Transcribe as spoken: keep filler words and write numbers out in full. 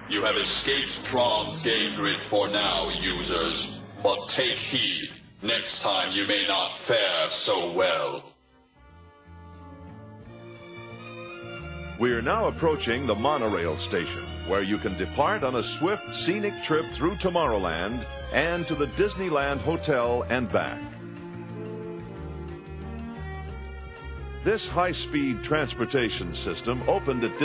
You have escaped Tron's game grid for now, users. But take heed. Next time you may not fare so well. We are now approaching the monorail station, where you can depart on a swift, scenic trip through Tomorrowland and to the Disneyland Hotel and back. This high-speed transportation system opened at